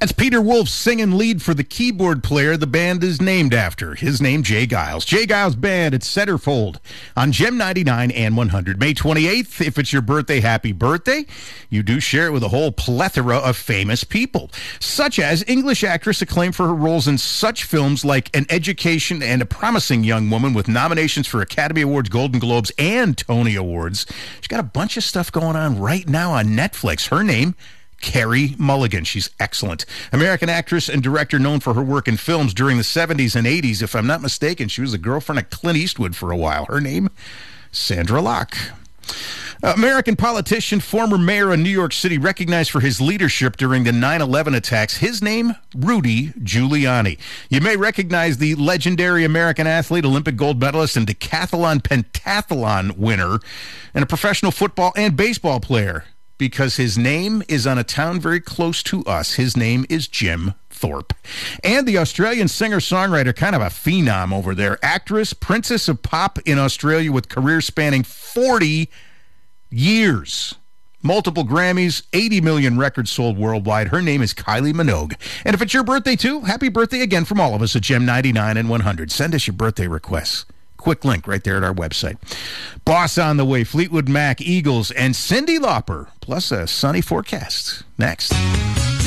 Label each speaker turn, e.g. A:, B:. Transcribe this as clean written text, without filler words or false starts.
A: That's Peter Wolf singing lead for the keyboard player the band is named after. His name, Jay Giles. Jay Giles Band at Centerfold on Gem 99 and 100. May 28th, if it's your birthday, happy birthday. You do share it with a whole plethora of famous people, such as English actress acclaimed for her roles in such films like An Education and A Promising Young Woman, with nominations for Academy Awards, Golden Globes, and Tony Awards. She's got a bunch of stuff going on right now on Netflix. Her name, Carey Mulligan. She's excellent. American actress and director known for her work in films during the 70s and 80s. If I'm not mistaken, she was the girlfriend of Clint Eastwood for a while. Her name, Sandra Locke. American politician, former mayor of New York City, recognized for his leadership during the 9/11 attacks. His name, Rudy Giuliani. You may recognize the legendary American athlete, Olympic gold medalist, and decathlon pentathlon winner, and a professional football and baseball player, because his name is on a town very close to us. His name is Jim Thorpe. And the Australian singer-songwriter, kind of a phenom over there, actress, princess of pop in Australia with career spanning 40 years. Multiple Grammys, 80 million records sold worldwide. Her name is Kylie Minogue. And if it's your birthday too, happy birthday again from all of us at Gem 99 and 100. Send us your birthday requests. Quick link right there at our website. Boss on the way, Fleetwood Mac, Eagles, and Cyndi Lauper, plus a sunny forecast. Next.